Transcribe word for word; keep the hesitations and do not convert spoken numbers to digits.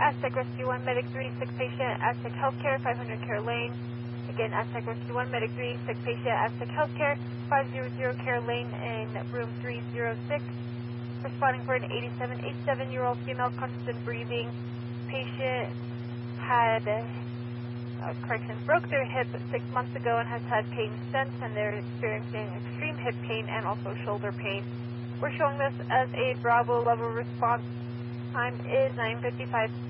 Aztec Rescue one, Medic three, sick patient, Aztec Healthcare, five hundred Care Lane. Again, Aztec Rescue one, Medic three, sick patient, Aztec Healthcare, five hundred Care Lane in room three oh six. Responding for an eighty-seven, eighty-seven-year-old female, conscious and breathing. Patient had, uh, correction, broke their hip six months ago and has had pain since, and they're experiencing extreme hip pain and also shoulder pain. We're showing this as a Bravo level response. Time is nine fifty-five.